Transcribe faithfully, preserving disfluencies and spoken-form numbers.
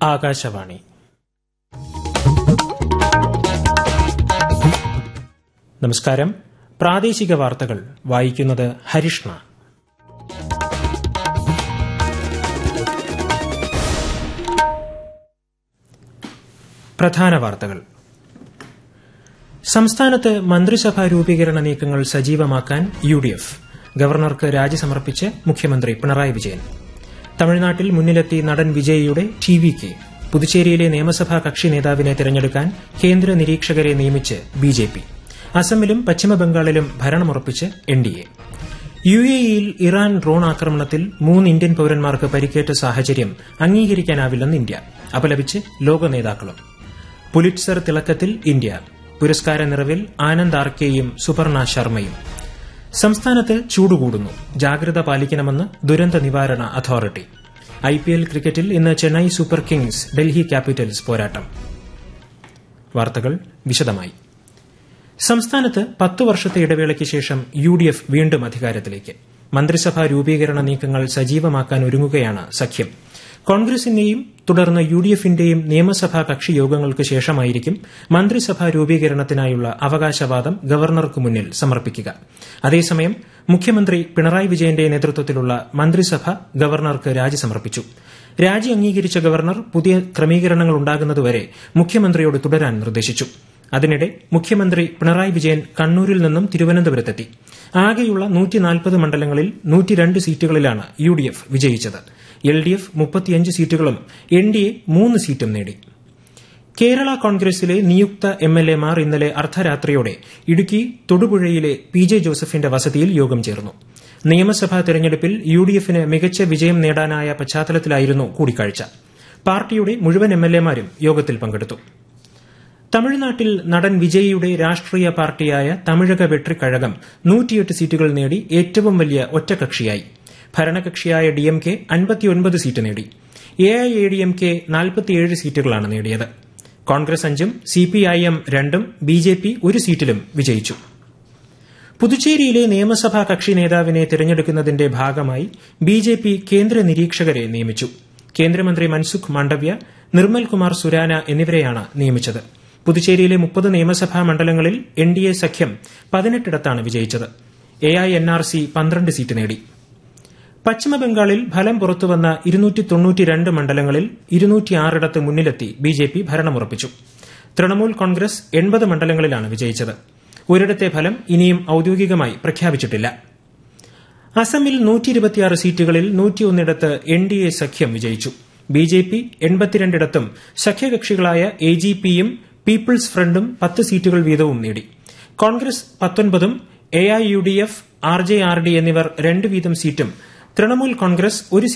ആകാശവാണി. നമസ്കാരം. പ്രാദേശിക വാർത്തകൾ വായിക്കുന്നത് ഹരിഷ്ണ. പ്രധാന വാർത്തകൾ. സംസ്ഥാനത്ത് മന്ത്രിസഭാ രൂപീകരണ നീക്കങ്ങൾ സജീവമാക്കാൻ യു ഡി എഫ്. ഗവർണർക്ക് രാജി സമർപ്പിച്ച് മുഖ്യമന്ത്രി പിണറായി വിജയൻ. തമിഴ്നാട്ടിൽ മുന്നിലെത്തി നടൻ വിജയിയുടെ ടി വി കെ. പുതുച്ചേരിയിലെ നിയമസഭാ കക്ഷി നേതാവിനെ തെരഞ്ഞെടുക്കാൻ കേന്ദ്ര നിരീക്ഷകരെ നിയമിച്ച് ബി ജെ പി. അസമിലും പശ്ചിമബംഗാളിലും ഭരണമുറപ്പിച്ച് N D A. U A ഇയിൽ ഇറാൻ ഡ്രോൺ ആക്രമണത്തിൽ മൂന്ന് ഇന്ത്യൻ പൌരന്മാർക്ക് പരിക്കേറ്റ സാഹചര്യം അംഗീകരിക്കാനാവില്ലെന്ന് ഇന്ത്യ. അപലപിച്ച് ലോക നേതാക്കളും. Pulitzer തിളക്കത്തിൽ India. പുരസ്കാര നിറവിൽ ആനന്ദ് ആർകെയും സുപർണ ശർമ്മയും. സംസ്ഥാനത്ത് ചൂടുകൂടുന്നു. ജാഗ്രത പാലിക്കണമെന്ന് ദുരന്ത നിവാരണ അതോറിറ്റി. ഐ പി എൽ ക്രിക്കറ്റിൽ ഇന്ന് Chennai super Kings Delhi Capitals പോരാട്ടം. വാർത്തകൾ വിശദമായി. സംസ്ഥാനത്ത് പത്ത് വർഷത്തെ ഇടവേളയ്ക്ക് ശേഷം യു ഡി എഫ് വീണ്ടും അധികാരത്തിലേക്ക്. മന്ത്രിസഭാ രൂപീകരണ നീക്കങ്ങൾ സജീവമാക്കാൻ ഒരുങ്ങുകയാണ് സഖ്യം. കോൺഗ്രസിന്റെയും തുടർന്ന് യു ഡി എഫിന്റെയും നിയമസഭാ കക്ഷി യോഗങ്ങൾക്ക് ശേഷമായിരിക്കും മന്ത്രിസഭാ രൂപീകരണത്തിനായുള്ള അവകാശവാദം ഗവർണർക്ക് മുന്നിൽ സമർപ്പിക്കുക. അതേസമയം മുഖ്യമന്ത്രി പിണറായി വിജയന്റെ നേതൃത്വത്തിലുള്ള മന്ത്രിസഭ ഗവർണർക്ക് രാജി സമർപ്പിച്ചു. രാജി അംഗീകരിച്ച ഗവർണർ പുതിയ ക്രമീകരണങ്ങൾ ഉണ്ടാകുന്നതുവരെ മുഖ്യമന്ത്രിയോട് തുടരാൻ നിർദ്ദേശിച്ചു. അതിനിടെ മുഖ്യമന്ത്രി പിണറായി വിജയൻ കണ്ണൂരിൽ നിന്നും തിരുവനന്തപുരത്തെത്തി. ആകെയുള്ള നൂറ്റി നാൽപ്പത് മണ്ഡലങ്ങളിൽ നൂറ്റിരണ്ട് സീറ്റുകളിലാണ് യു ഡി എഫ് വിജയിച്ചത്. എൽ ഡി എഫ് മുപ്പത്തിയഞ്ച് സീറ്റുകളും എൻ ഡി എ മൂന്ന് സീറ്റും നേടി. കേരള കോൺഗ്രസിലെ നിയുക്ത എം എൽ എമാർ ഇന്നലെ അർദ്ധരാത്രിയോടെ ഇടുക്കി തൊടുപുഴയിലെ പി ജെ ജോസഫിന്റെ വസതിയിൽ യോഗം ചേർന്നു. നിയമസഭാ തെരഞ്ഞെടുപ്പിൽ യു ഡി എഫിന് മികച്ച വിജയം നേടാനായ പശ്ചാത്തലത്തിലായിരുന്നു കൂടിക്കാഴ്ച. പാർട്ടിയുടെ മുഴുവൻ എം എൽ എമാരും യോഗത്തിൽ പങ്കെടുത്തു. തമിഴ്നാട്ടിൽ നടൻ വിജയിയുടെ രാഷ്ട്രീയ പാർട്ടിയായ തമിഴക വെട്രിക്കഴകം നൂറ്റിയെട്ട് സീറ്റുകൾ നേടി ഏറ്റവും വലിയ ഒറ്റകക്ഷിയായി. ഭരണകക്ഷിയായ ഡി എം കെ അൻപത്തിയൊൻപത് സീറ്റ് നേടി. A I A D M K നാൽപ്പത്തിയേഴ് സീറ്റുകളാണ് നേടിയത്. കോൺഗ്രസ് അഞ്ചും സി പി ഐ എം രണ്ടും ബി ജെ പി ഒരു സീറ്റിലും വിജയിച്ചു. പുതുച്ചേരിയിലെ നിയമസഭാ കക്ഷി നേതാവിനെ തെരഞ്ഞെടുക്കുന്നതിന്റെ ഭാഗമായി ബി ജെ പി കേന്ദ്ര നിരീക്ഷകരെ നിയമിച്ചു. കേന്ദ്രമന്ത്രി മൻസുഖ് മാണ്ഡവ്യ, നിർമ്മൽ കുമാർ സുരാന എന്നിവരെയാണ് നിയമിച്ചത്. പുതുച്ചേരിയിലെ മുപ്പത് നിയമസഭാ മണ്ഡലങ്ങളിൽ എൻ ഡി എ സഖ്യം പതിനെട്ടിടത്താണ് വിജയിച്ചത്. A I N R C പന്ത്രണ്ട് സീറ്റ് നേടി. പശ്ചിമബംഗാളിൽ ഫലം പുറത്തുവന്ന ഇരുന്നൂറ്റി തൊണ്ണൂറ്റിരണ്ട് മണ്ഡലങ്ങളിൽ ഇരുന്നൂറ്റിയാറിടത്ത് മുന്നിലെത്തി B J P ഭരണമുറപ്പിച്ചു. Trinamool Congress എൺപത് മണ്ഡലങ്ങളിലാണ് വിജയിച്ചത്. ഒരിടത്തെ ഫലം ഇനിയും ഔദ്യോഗികമായി പ്രഖ്യാപിച്ചിട്ടില്ല. അസമിൽ നൂറ്റിയിരുപത്തിയാറ് സീറ്റുകളിൽ നൂറ്റിയൊന്നിടത്ത് എൻ ഡി എ സഖ്യം വിജയിച്ചു. B J P എൺപത്തിരണ്ടിടത്തും സഖ്യകക്ഷികളായ A G പിയും പീപ്പിൾസ് ഫ്രണ്ടും പത്ത് സീറ്റുകൾ വീതവും നേടി. Congress പത്തൊൻപതും A I U D F, R J R D എന്നിവർ രണ്ട് വീതം സീറ്റും, തൃണമൂൽ കോൺഗ്രസ് ഒരു